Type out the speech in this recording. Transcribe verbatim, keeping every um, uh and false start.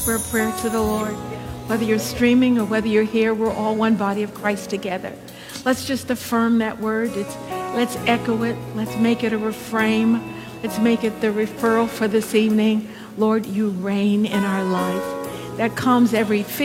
whisper a prayer to the Lord. Whether you're streaming or whether you're here, we're all one body of Christ together. Let's just affirm that word. It's, let's echo it. Let's make it a refrain. Let's make it the referral for this evening. Lord, you reign in our life. That calms every fear.